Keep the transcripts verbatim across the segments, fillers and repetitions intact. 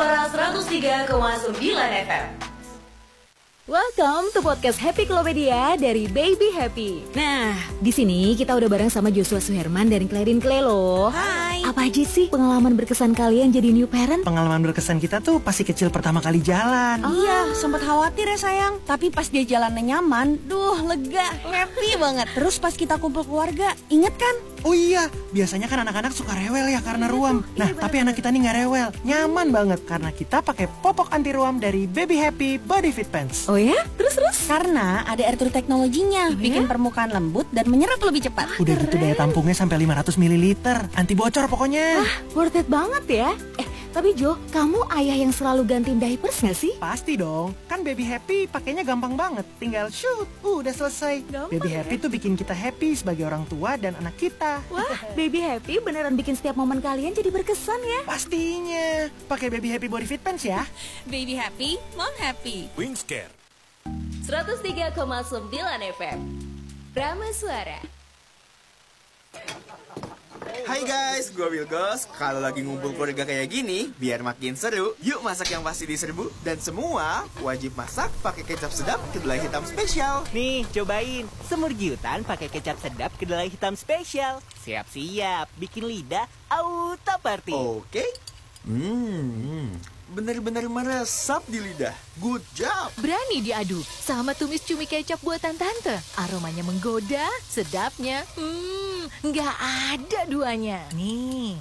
Suara seratus tiga koma sembilan F M. Welcome to podcast Happy Klopedia dari Baby Happy. Nah, di sini kita udah bareng sama Joshua Suherman dan Clarin Clay loh. Hai. Apa aja sih pengalaman berkesan kalian jadi new parent? Pengalaman berkesan kita tuh pasti kecil pertama kali jalan. Oh. Iya, sempat khawatir ya sayang. Tapi pas dia jalannya nyaman, duh lega, happy banget. Terus pas kita kumpul keluarga, inget kan? Oh iya, biasanya kan anak-anak suka rewel ya karena ruam. Nah, Iya, tapi anak kita nih nggak rewel, nyaman banget karena kita pakai popok anti ruam dari Baby Happy Body Fit Pants. Oh ya? Terus-terus? Karena ada air true teknologinya, bikin permukaan lembut dan menyerap lebih cepat. Udah gitu daya tampungnya sampai lima ratus mililiter, anti bocor pokoknya. Wah, worth it banget ya. Eh, tapi Jo, kamu ayah yang selalu gantiin diapers gak sih? Pasti dong, kan Baby Happy pakainya gampang banget. Tinggal shoot, uh, udah selesai. Gampang Baby ya? Happy tuh bikin kita happy sebagai orang tua dan anak kita. Wah, Baby Happy beneran bikin setiap momen kalian jadi berkesan ya. Pastinya, pakai Baby Happy Body Fit Pants ya. Baby happy, mom happy. Wingscare seratus tiga koma sembilan F M. Prama Suara. Hai guys, gue Wilgos. Kalau lagi ngumpul keluarga kayak gini, biar makin seru, yuk masak yang pasti diserbu. Dan semua wajib masak pakai kecap sedap kedelai hitam spesial. Nih, cobain semur giutan pakai kecap sedap kedelai hitam spesial. Siap-siap, bikin lidah auto party. Oke. Hmm, bener-bener meresap di lidah. Good job. Berani diaduk sama tumis cumi kecap buatan tante. Aromanya menggoda, sedapnya, hmm, nggak ada duanya. Nih,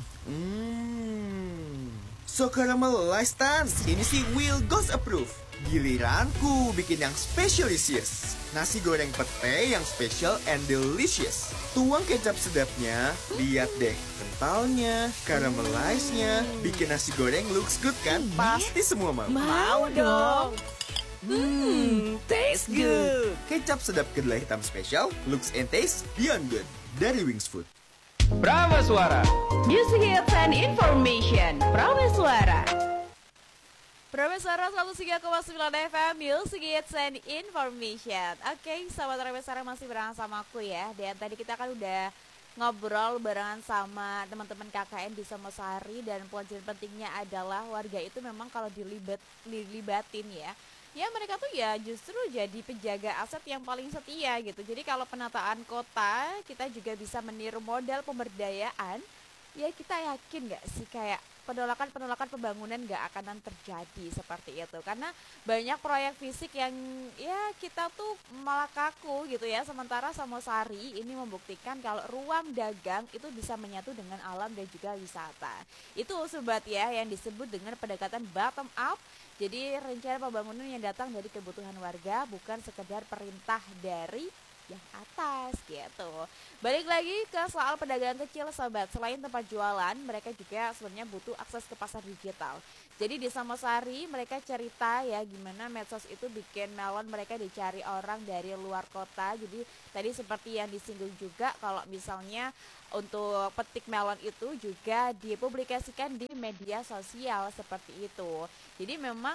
Hmm, so caramelized tan. Ini sih Wilgos approve. Giliranku bikin yang specialisius. Nasi goreng pete yang special and delicious. Tuang kecap sedapnya, lihat deh kentalnya, caramelized-nya, bikin nasi goreng looks good kan? Pasti semua mau. mau dong. Hmm, taste good. Kecap sedap kedelai hitam spesial, looks and taste beyond good. Dari Wings Food. Prama Suara. Music Hits and Information. Prama Suara. Prabesara seratus tiga koma sembilan F M, Music Hits and Information. Oke, sahabat Prabesara masih barengan sama aku ya. Dan tadi kita kan udah ngobrol barengan sama teman-teman K K N di Samosari. Dan pelajaran pentingnya adalah warga itu memang kalau dilibat, dilibatin ya, ya mereka tuh ya justru jadi penjaga aset yang paling setia gitu. Jadi kalau penataan kota kita juga bisa meniru modal pemberdayaan. Ya kita yakin gak sih kayak penolakan-penolakan pembangunan gak akan terjadi seperti itu. Karena banyak proyek fisik yang ya kita tuh malah kaku gitu ya. Sementara Samosari ini membuktikan kalau ruang dagang itu bisa menyatu dengan alam dan juga wisata. Itu sobat ya yang disebut dengan pendekatan bottom up. Jadi rencana pembangunan yang datang dari kebutuhan warga, bukan sekedar perintah dari yang atas gitu. Balik lagi ke soal pedagang kecil sobat. Selain tempat jualan, mereka juga sebenarnya butuh akses ke pasar digital. Jadi di Samosari mereka cerita ya gimana medsos itu bikin melon mereka dicari orang dari luar kota. Jadi tadi seperti yang disinggung juga kalau misalnya untuk petik melon itu juga dipublikasikan di media sosial seperti itu. Jadi memang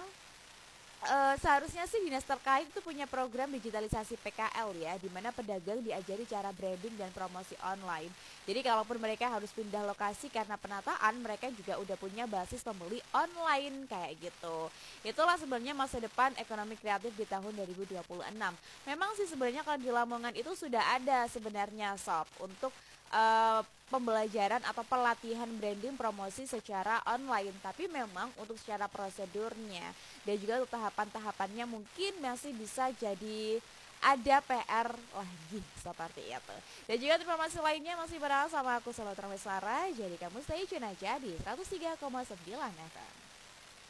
Uh, seharusnya sih dinas terkait itu punya program digitalisasi P K L ya, di mana pedagang diajari cara branding dan promosi online. Jadi kalaupun mereka harus pindah lokasi karena penataan, mereka juga udah punya basis pembeli online kayak gitu. Itulah sebenarnya masa depan ekonomi kreatif di tahun dua ribu dua puluh enam. Memang sih sebenarnya kalau di Lamongan itu sudah ada sebenarnya sob untuk uh, pembelajaran atau pelatihan branding promosi secara online, tapi memang untuk secara prosedurnya dan juga untuk tahapan-tahapannya mungkin masih bisa jadi ada P R lagi seperti itu. Dan juga informasi lainnya masih bersama aku Sahabat Prabesara. Jadi kamu stay tune aja di seratus tiga koma sembilan F M.